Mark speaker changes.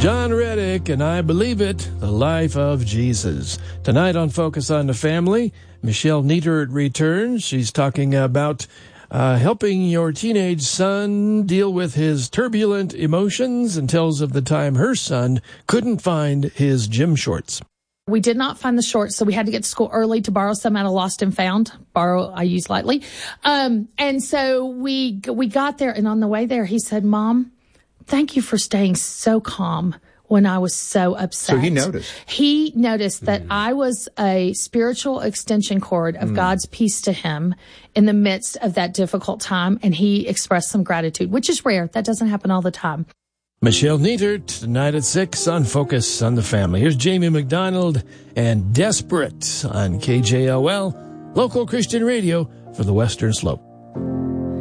Speaker 1: John Reddick and I Believe It, the Life of Jesus. Tonight on Focus on the Family, Michelle Nietert returns. She's talking about helping your teenage son deal with his turbulent emotions and tells of the time her son couldn't find his gym shorts.
Speaker 2: We did not find the shorts, so we had to get to school early to borrow some at a lost and found. Borrow, I use lightly. And so we got there, and on the way there, he said, "Mom, thank you for staying so calm when I was so upset."
Speaker 3: So he noticed.
Speaker 2: He noticed that I was a spiritual extension cord of God's peace to him in the midst of that difficult time, and he expressed some gratitude, which is rare. That doesn't happen all the time.
Speaker 1: Michelle Nietert, tonight at 6 on Focus on the Family. Here's Jamie McDonald and Desperate on KJOL, local Christian radio for the Western Slope.